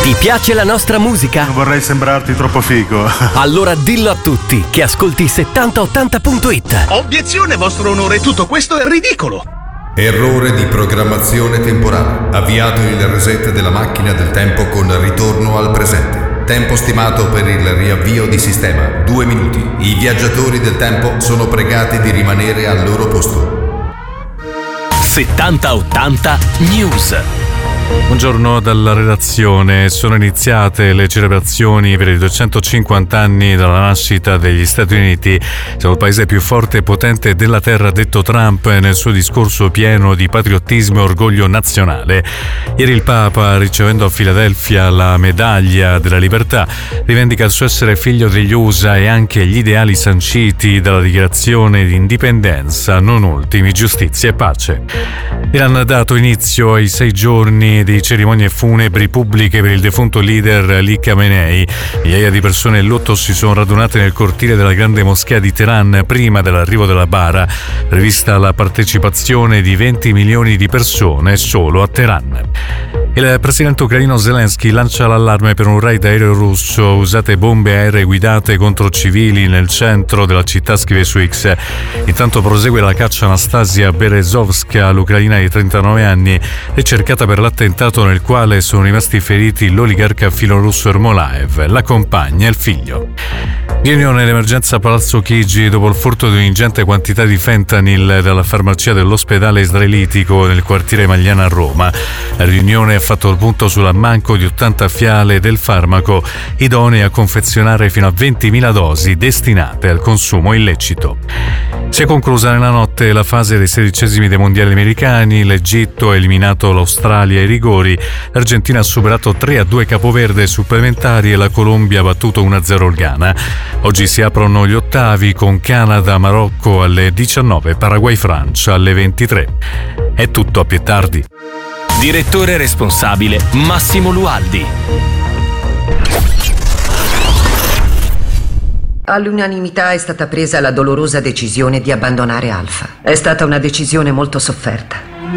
Ti piace la nostra musica? Non vorrei sembrarti troppo figo. Allora dillo a tutti che ascolti 7080.it. Obiezione, vostro onore, tutto questo è ridicolo. Errore di programmazione temporale. Avviato il reset della macchina del tempo con ritorno al presente. Tempo stimato per il riavvio di sistema 2 minuti. I viaggiatori del tempo sono pregati di rimanere al loro posto. 7080 News. Buongiorno dalla redazione. Sono iniziate le celebrazioni per i 250 anni dalla nascita degli Stati Uniti. Siamo il paese più forte e potente della terra, ha detto Trump nel suo discorso pieno di patriottismo e orgoglio nazionale. Ieri il Papa, ricevendo a Filadelfia la medaglia della libertà, rivendica il suo essere figlio degli USA e anche gli ideali sanciti dalla dichiarazione di indipendenza, non ultimi giustizia e pace. L'Iran ha dato inizio ai 6 giorni di cerimonie funebri pubbliche per il defunto leader Ali Khamenei. Migliaia di persone in lutto si sono radunate nel cortile della grande moschea di Teheran prima dell'arrivo della bara, prevista la partecipazione di 20 milioni di persone solo a Teheran. Il presidente ucraino Zelensky lancia l'allarme per un raid aereo russo, usate bombe aeree guidate contro civili nel centro della città, scrive su X. Intanto prosegue la caccia Anastasia Berezovska, l'ucraina di 39 anni, ricercata per l'attentato nel quale sono rimasti feriti l'oligarca filorusso Ermolaev, la compagna e il figlio. Riunione d'emergenza a Palazzo Chigi dopo il furto di un'ingente quantità di fentanyl dalla farmacia dell'ospedale israelitico nel quartiere Magliana a Roma. La riunione ha fatto il punto sull'ammanco di 80 fiale del farmaco idonee a confezionare fino a 20.000 dosi destinate al consumo illecito. Si è conclusa nella notte la fase dei 16esimi dei mondiali americani. L'Egitto ha eliminato l'Australia ai rigori, l'Argentina ha superato 3-2 Capoverde supplementari e la Colombia ha battuto 1-0 il Ghana. Oggi si aprono gli ottavi con Canada-Marocco alle 19, Paraguay-Francia alle 23. È tutto, a più tardi. Direttore responsabile Massimo Lualdi. All'unanimità è stata presa la dolorosa decisione di abbandonare Alpha. È stata una decisione molto sofferta.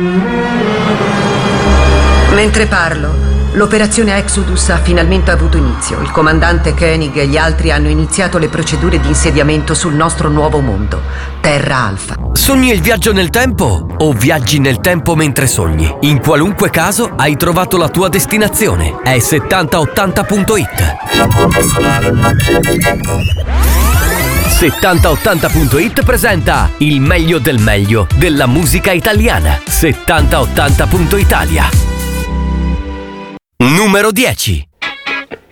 Mentre parlo, l'operazione Exodus ha finalmente avuto inizio. Il comandante Koenig e gli altri hanno iniziato le procedure di insediamento sul nostro nuovo mondo, Terra Alpha. Sogni il viaggio nel tempo o viaggi nel tempo mentre sogni? In qualunque caso hai trovato la tua destinazione. È 7080.it. 7080.it presenta il meglio del meglio della musica italiana. 7080.italia. Numero 10.